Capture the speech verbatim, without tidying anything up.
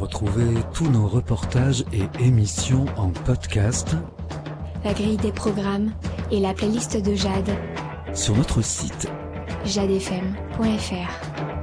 Retrouvez tous nos reportages et émissions en podcast, la grille des programmes et la playlist de Jade sur notre site jade f m point f r.